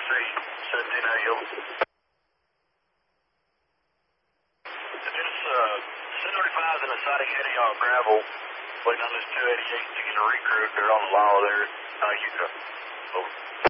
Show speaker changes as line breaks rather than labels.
17 yield. Just 735 in a siding heading on gravel. Waiting on this 288 to get a recruit. They're on the law there. Utah. Over.